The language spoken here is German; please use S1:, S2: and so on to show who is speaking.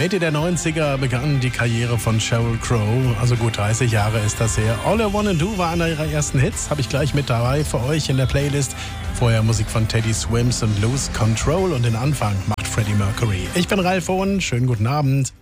S1: Mitte der 90er begann die Karriere von Sheryl Crow. Also gut 30 Jahre ist das her. All I Wanna Do war einer ihrer ersten Hits. Habe ich gleich mit dabei für euch in der Playlist. Vorher Musik von Teddy Swims und Lose Control. Und den Anfang macht Freddie Mercury. Ich bin Ralf Owen. Schönen guten Abend.